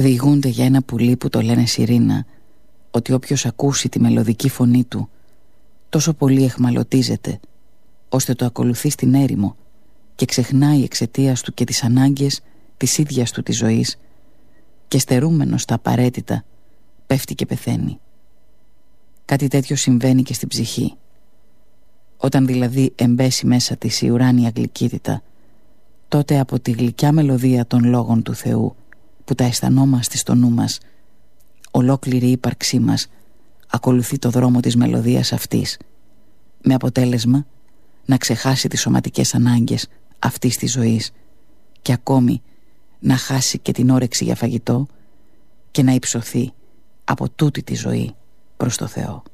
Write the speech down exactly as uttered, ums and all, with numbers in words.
Διηγούνται για ένα πουλί που το λένε Σιρήνα, ότι όποιος ακούσει τη μελωδική φωνή του τόσο πολύ εχμαλωτίζεται, ώστε το ακολουθεί στην έρημο και ξεχνάει εξαιτίας του και τις ανάγκες της ίδιας του της ζωής, και στερούμενος τα απαραίτητα πέφτει και πεθαίνει. Κάτι τέτοιο συμβαίνει και στην ψυχή. Όταν δηλαδή εμπέσει μέσα της η ουράνια γλυκύτητα, τότε από τη γλυκιά μελωδία των λόγων του Θεού που τα αισθανόμαστε στο νου μας, ολόκληρη η ύπαρξή μας ακολουθεί το δρόμο της μελωδίας αυτής, με αποτέλεσμα να ξεχάσει τις σωματικές ανάγκες αυτής της ζωής και ακόμη να χάσει και την όρεξη για φαγητό και να υψωθεί από τούτη τη ζωή προς το Θεό.